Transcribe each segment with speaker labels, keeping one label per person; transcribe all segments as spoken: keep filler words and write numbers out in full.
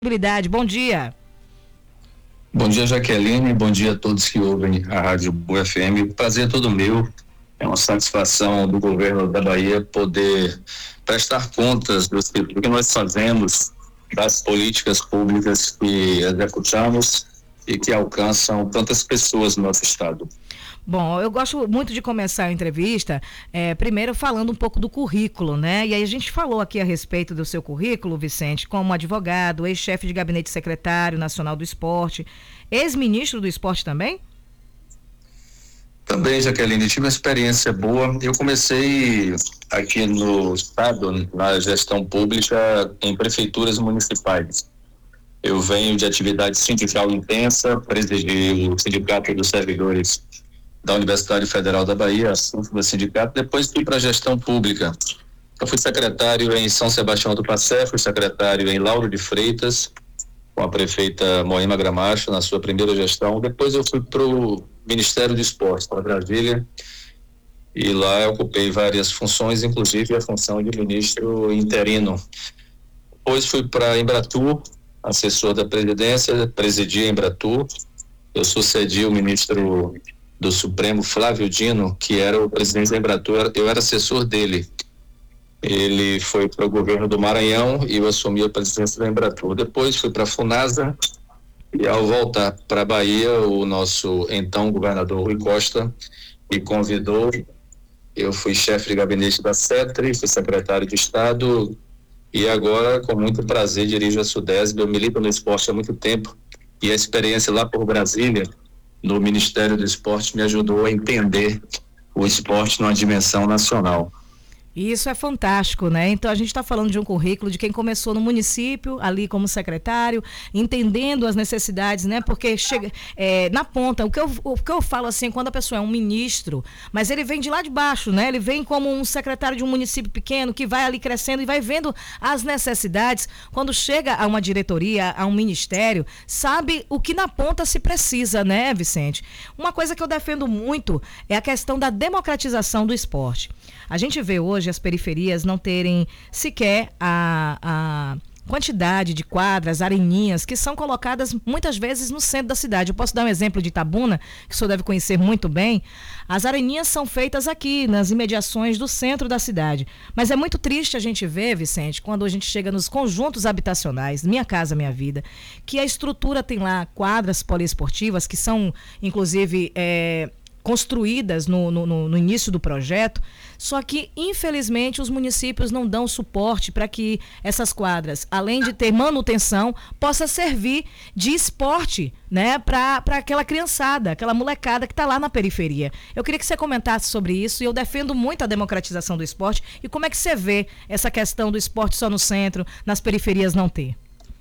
Speaker 1: Bom dia.
Speaker 2: Bom dia, Jaqueline. Bom dia a todos que ouvem a Rádio Boa F M. Prazer é todo meu. É uma satisfação do governo da Bahia poder prestar contas do que nós fazemos, das políticas públicas que executamos e que alcançam tantas pessoas no nosso estado.
Speaker 1: Bom, eu gosto muito de começar a entrevista, é, primeiro falando um pouco do currículo, né? E aí a gente falou aqui a respeito do seu currículo, Vicente, como advogado, ex-chefe de gabinete secretário nacional do esporte, ex-ministro do esporte também?
Speaker 2: Também, Jaqueline, tive uma experiência boa. Eu comecei aqui no estado, na gestão pública, em prefeituras municipais. Eu venho de atividade sindical intensa, presidi o Sindicato dos Servidores da Universidade Federal da Bahia, assunto do sindicato. Depois fui para a gestão pública. Eu fui secretário em São Sebastião do Passé, fui secretário em Lauro de Freitas, com a prefeita Moema Gramacho, na sua primeira gestão. Depois eu fui para o Ministério do Esporte, para Brasília, e lá eu ocupei várias funções, inclusive a função de ministro interino. Depois fui para a Embratur, assessor da presidência, presidi a Embratur. Eu sucedi o ministro do Supremo, Flávio Dino, que era o presidente da Embratur, eu era assessor dele. Ele foi para o governo do Maranhão e eu assumi a presidência da Embratur. Depois fui para a Funasa e, ao voltar para a Bahia, o nosso então governador Rui Costa me convidou. Eu fui chefe de gabinete da CETRI, fui secretário de Estado e agora, com muito prazer, dirijo a Sudesb. Eu milito no esporte há muito tempo e a experiência lá por Brasília, no Ministério do Esporte, me ajudou a entender o esporte numa dimensão nacional.
Speaker 1: E isso é fantástico, né? Então a gente está falando de um currículo de quem começou no município, ali como secretário, entendendo as necessidades, né? Porque chega é, na ponta, o que, eu, o que eu falo assim, quando a pessoa é um ministro, mas ele vem de lá de baixo, né? Ele vem como um secretário de um município pequeno, que vai ali crescendo e vai vendo as necessidades. Quando chega a uma diretoria, a um ministério, sabe o que na ponta se precisa, né, Vicente? Uma coisa que eu defendo muito é a questão da democratização do esporte. A gente vê hoje as periferias não terem sequer a, a quantidade de quadras, areninhas, que são colocadas muitas vezes no centro da cidade. Eu posso dar um exemplo de Itabuna, que o senhor deve conhecer muito bem. As areninhas são feitas aqui, nas imediações do centro da cidade. Mas é muito triste a gente ver, Vicente, quando a gente chega nos conjuntos habitacionais, Minha Casa Minha Vida, que a estrutura tem lá quadras poliesportivas, que são, inclusive, é, construídas no, no, no início do projeto, só que, infelizmente, os municípios não dão suporte para que essas quadras, além de ter manutenção, possa servir de esporte, né, para aquela criançada, aquela molecada que está lá na periferia. Eu queria que você comentasse sobre isso, e eu defendo muito a democratização do esporte, e como é que você vê essa questão do esporte só no centro, nas periferias não ter?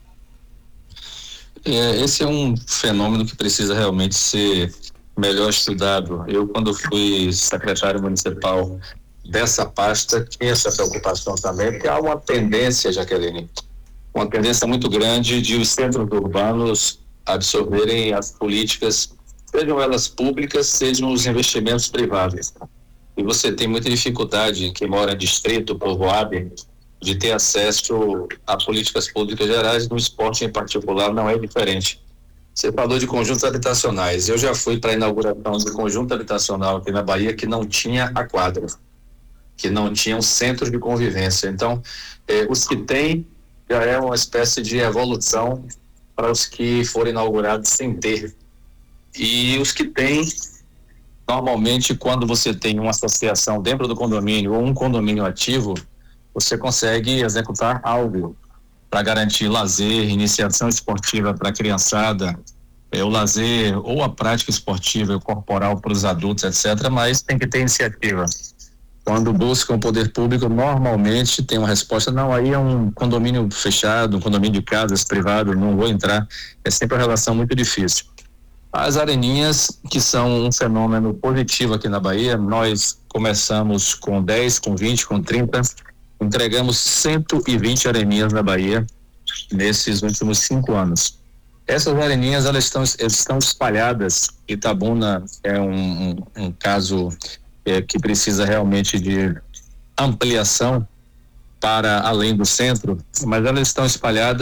Speaker 2: É, esse é um fenômeno que precisa realmente ser melhor estudado. Eu, quando fui secretário municipal dessa pasta, tinha essa preocupação também, porque há uma tendência, Jaqueline, uma tendência muito grande de os centros urbanos absorverem as políticas, sejam elas públicas, sejam os investimentos privados. E você tem muita dificuldade, quem mora em distrito, povoado, de ter acesso a políticas públicas gerais. No esporte em particular não é diferente. Você falou de conjuntos habitacionais. Eu já fui para a inauguração do conjunto habitacional aqui na Bahia que não tinha a quadra, que não tinha um centro de convivência. Então, eh, os que têm já é uma espécie de evolução para os que foram inaugurados sem ter. E os que têm, normalmente, quando você tem uma associação dentro do condomínio ou um condomínio ativo, você consegue executar algo para garantir lazer, iniciação esportiva para a criançada, é, o lazer ou a prática esportiva corporal para os adultos, etcétera, mas tem que ter iniciativa. Quando buscam o poder público, normalmente tem uma resposta: não, aí é um condomínio fechado, um condomínio de casas privado, não vou entrar. É sempre uma relação muito difícil. As areninhas, que são um fenômeno positivo aqui na Bahia, nós começamos com dez, com vinte, com trinta, entregamos cento e vinte areninhas na Bahia nesses últimos cinco anos. Essas areninhas, elas estão, elas estão espalhadas. Itabuna é um, um, um caso é, que precisa realmente de ampliação para além do centro, mas elas estão espalhadas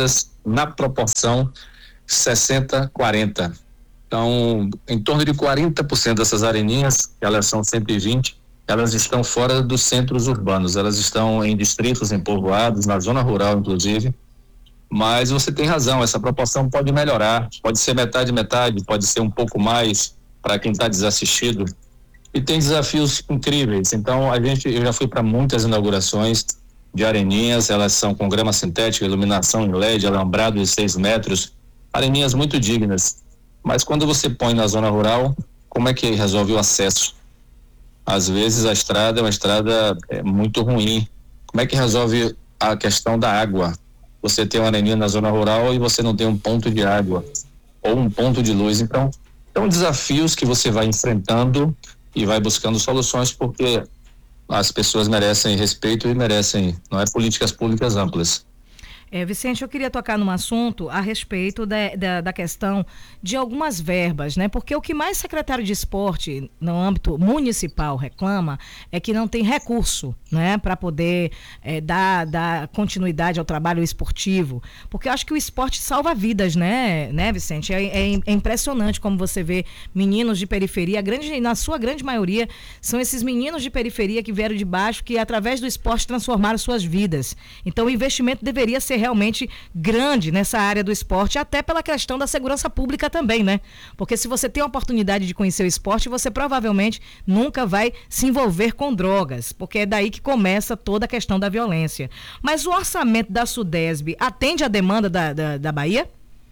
Speaker 2: na proporção sessenta quarenta. Então, em torno de quarenta por cento dessas areninhas, elas são cento e vinte, elas estão fora dos centros urbanos, elas estão em distritos, em povoados, na zona rural, inclusive. Mas você tem razão, essa proporção pode melhorar, pode ser metade, metade, pode ser um pouco mais para quem está desassistido. E tem desafios incríveis. Então, a gente, eu já fui para muitas inaugurações de areninhas, elas são com grama sintética, iluminação em L E D, alambrado de seis metros, areninhas muito dignas. Mas quando você põe na zona rural, como é que resolve o acesso? Às vezes a estrada é uma estrada é, muito ruim. Como é que resolve a questão da água? Você tem uma areninha na zona rural e você não tem um ponto de água ou um ponto de luz. Então, são desafios que você vai enfrentando e vai buscando soluções, porque as pessoas merecem respeito e merecem, não é, políticas públicas amplas.
Speaker 1: É, Vicente, eu queria tocar num assunto a respeito da, da, da questão de algumas verbas, né? Porque o que mais secretário de esporte no âmbito municipal reclama é que não tem recurso, né? Para poder é, dar, dar continuidade ao trabalho esportivo. Porque eu acho que o esporte salva vidas, né, né Vicente? É, é, é impressionante como você vê meninos de periferia, a grande, na sua grande maioria, são esses meninos de periferia que vieram de baixo, que através do esporte transformaram suas vidas. Então o investimento deveria ser realmente grande nessa área do esporte, até pela questão da segurança pública também, né? Porque se você tem a oportunidade de conhecer o esporte, você provavelmente nunca vai se envolver com drogas, porque é daí que começa toda a questão da violência. Mas o orçamento da Sudesb atende à demanda da, da, da Bahia?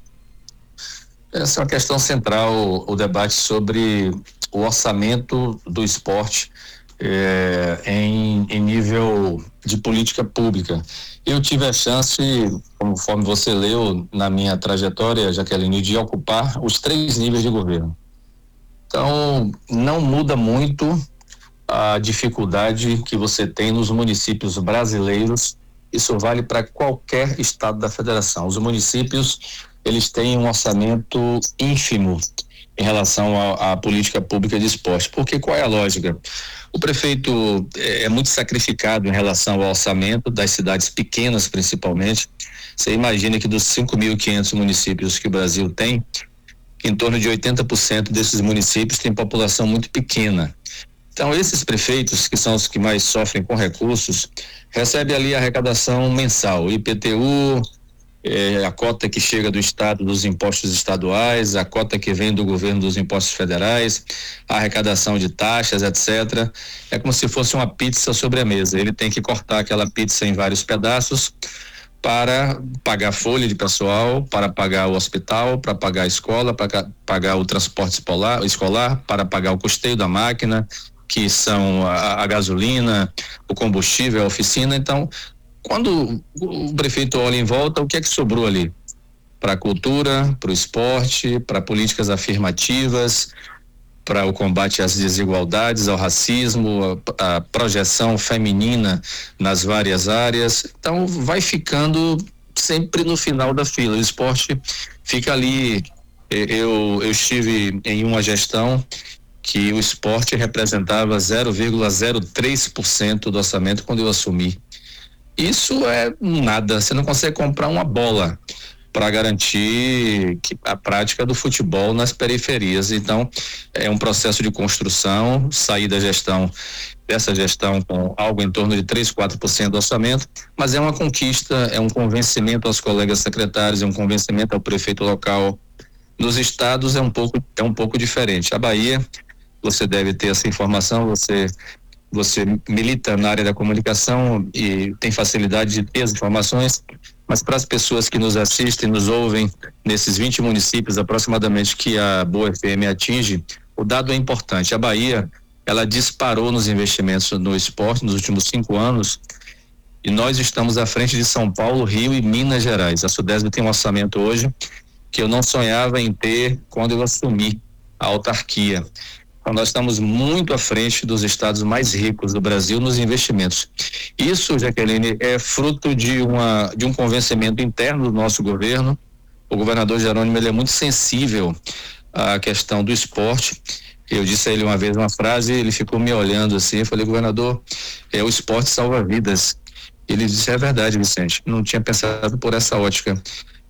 Speaker 2: Essa é uma questão central, o debate sobre o orçamento do esporte é, em, em nível de política pública. Eu tive a chance, conforme você leu na minha trajetória, Jaqueline, de ocupar os três níveis de governo. Então, não muda muito a dificuldade que você tem nos municípios brasileiros. Isso vale para qualquer estado da federação. Os municípios, eles têm um orçamento ínfimo em relação à política pública de esporte. Porque qual é a lógica? O prefeito é, é muito sacrificado em relação ao orçamento das cidades pequenas, principalmente. Você imagina que dos cinco mil e quinhentos municípios que o Brasil tem, em torno de oitenta por cento desses municípios têm população muito pequena. Então, esses prefeitos, que são os que mais sofrem com recursos, recebem ali a arrecadação mensal, I P T U, É, a cota que chega do estado dos impostos estaduais, a cota que vem do governo dos impostos federais, a arrecadação de taxas, etcétera. É como se fosse uma pizza sobre a mesa. Ele tem que cortar aquela pizza em vários pedaços para pagar folha de pessoal, para pagar o hospital, para pagar a escola, para pagar o transporte escolar, escolar, para pagar o custeio da máquina, que são a, a gasolina, o combustível, a oficina. Então, quando o prefeito olha em volta, o que é que sobrou ali? Para a cultura, para o esporte, para políticas afirmativas, para o combate às desigualdades, ao racismo, a, a projeção feminina nas várias áreas. Então, vai ficando sempre no final da fila. O esporte fica ali. Eu, eu estive em uma gestão que o esporte representava zero vírgula zero três por cento do orçamento quando eu assumi. Isso é nada, você não consegue comprar uma bola para garantir que a prática do futebol nas periferias. Então, é um processo de construção, sair da gestão, dessa gestão com algo em torno de três, quatro por cento do orçamento, mas é uma conquista, é um convencimento aos colegas secretários, é um convencimento ao prefeito local. Nos estados é um pouco, é um pouco diferente. A Bahia, você deve ter essa informação, você Você milita na área da comunicação e tem facilidade de ter as informações, mas para as pessoas que nos assistem, nos ouvem, nesses vinte municípios aproximadamente que a Boa F M atinge, o dado é importante. A Bahia, ela disparou nos investimentos no esporte nos últimos cinco anos e nós estamos à frente de São Paulo, Rio e Minas Gerais. A Sudesb tem um orçamento hoje que eu não sonhava em ter quando eu assumi a autarquia. Então, nós estamos muito à frente dos estados mais ricos do Brasil nos investimentos. Isso, Jaqueline, é fruto de, uma, de um convencimento interno do nosso governo. O governador Jerônimo, ele é muito sensível à questão do esporte. Eu disse a ele uma vez uma frase, ele ficou me olhando assim, eu falei, governador, é, o esporte salva vidas. Ele disse, é verdade, Vicente, não tinha pensado por essa ótica.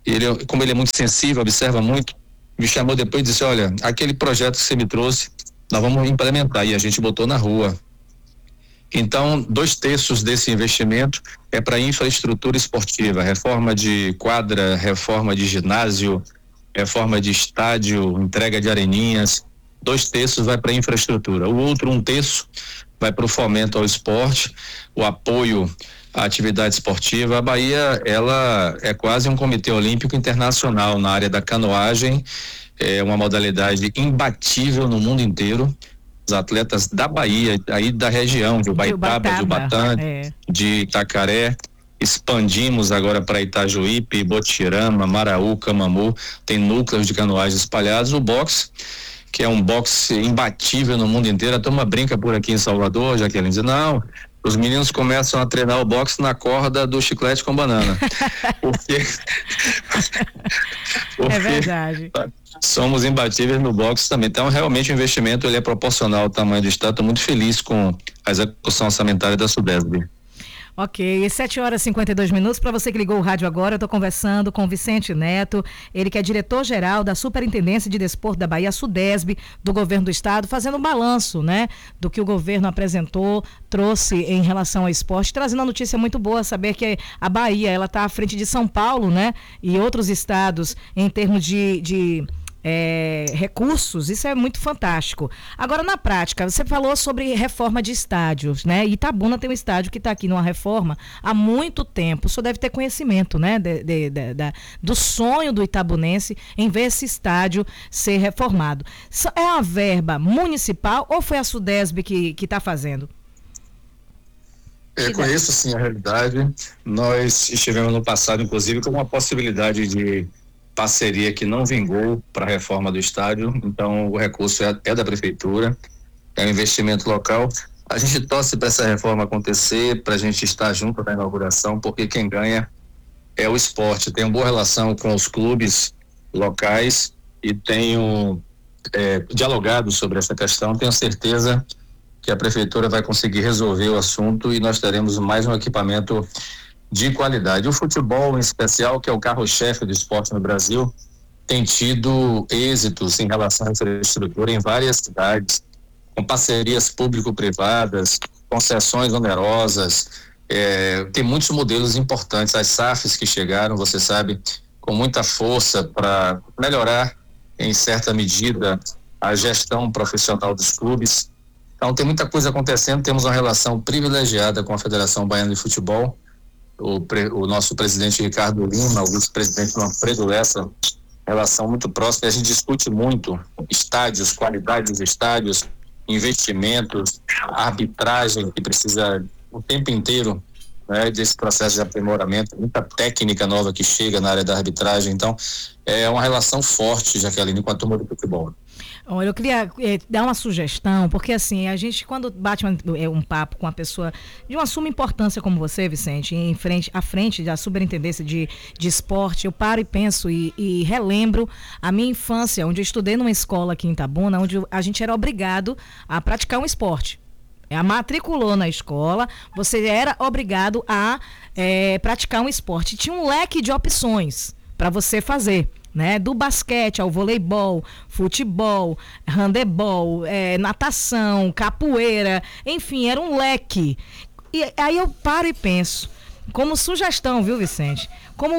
Speaker 2: ele, como ele é muito sensível, observa muito, me chamou depois e disse, olha, aquele projeto que você me trouxe, nós vamos implementar, e a gente botou na rua. Então, dois terços desse investimento é para infraestrutura esportiva, reforma de quadra, reforma de ginásio, reforma de estádio, entrega de areninhas. Dois terços vai para infraestrutura. O outro, um terço, vai para o fomento ao esporte, o apoio à atividade esportiva. A Bahia, ela é quase um comitê olímpico internacional na área da canoagem, é uma modalidade imbatível no mundo inteiro. Os atletas da Bahia, aí da região, de Ubaitaba, de Ubatã, é. de Itacaré, expandimos agora para Itajuípe, Botirama, Maraú, Camamu, tem núcleos de canoagem espalhados. O boxe, que é um boxe imbatível no mundo inteiro, a turma brinca por aqui em Salvador, Jaqueline, diz, não, os meninos começam a treinar o boxe na corda do chiclete com banana. Porque...
Speaker 1: Porque... É verdade.
Speaker 2: Somos imbatíveis no boxe também. Então, realmente, o investimento ele é proporcional ao tamanho do estado. Estou muito feliz com a execução orçamentária da Sudesb.
Speaker 1: Ok, sete horas e cinquenta e dois minutos. Para você que ligou o rádio agora, eu estou conversando com Vicente Neto, ele que é diretor-geral da Superintendência de Desporto da Bahia, Sudesb, do governo do estado, fazendo um balanço, né, do que o governo apresentou, trouxe em relação ao esporte, trazendo uma notícia muito boa, saber que a Bahia, ela está à frente de São Paulo, né, e outros estados em termos de... de É, recursos, isso é muito fantástico. Agora, na prática, você falou sobre reforma de estádios, né? Itabuna tem um estádio que está aqui numa reforma há muito tempo. O senhor deve ter conhecimento, né? De, de, de, de, do sonho do itabunense em ver esse estádio ser reformado. É uma verba municipal ou foi a Sudesb que está fazendo?
Speaker 2: Eu conheço sim a realidade. Nós estivemos no passado, inclusive, com uma possibilidade de parceria que não vingou para a reforma do estádio, então o recurso é, é da prefeitura, é um investimento local. A gente torce para essa reforma acontecer, para a gente estar junto na inauguração, porque quem ganha é o esporte. Tenho boa relação com os clubes locais e tenho é, dialogado sobre essa questão. Tenho certeza que a prefeitura vai conseguir resolver o assunto e nós teremos mais um equipamento de qualidade. O futebol, em especial, que é o carro-chefe do esporte no Brasil, tem tido êxitos em relação à infraestrutura em várias cidades, com parcerias público-privadas, concessões onerosas, é, tem muitos modelos importantes, as S A Fs que chegaram, você sabe, com muita força para melhorar, em certa medida, a gestão profissional dos clubes. Então, tem muita coisa acontecendo, temos uma relação privilegiada com a Federação Baiana de Futebol. O, pre, o nosso presidente Ricardo Lima, o vice-presidente Manfredo Lessa, relação muito próxima. A gente discute muito estádios, qualidade dos estádios, investimentos, arbitragem, que precisa o tempo inteiro, né, desse processo de aprimoramento, muita técnica nova que chega na área da arbitragem. Então, é uma relação forte, Jaqueline, com a turma do futebol.
Speaker 1: Olha, eu queria eh, dar uma sugestão, porque assim, a gente quando bate um, um papo com uma pessoa de uma suma importância como você, Vicente, em frente, à frente da Superintendência de, de Esporte, eu paro e penso e, e relembro a minha infância, onde eu estudei numa escola aqui em Itabuna, onde a gente era obrigado a praticar um esporte. A matriculou na escola, você era obrigado a é, praticar um esporte. Tinha um leque de opções para você fazer, né? Do basquete ao voleibol, futebol, handebol, é, natação, capoeira, enfim, era um leque. E aí eu paro e penso, como sugestão, viu, Vicente? Como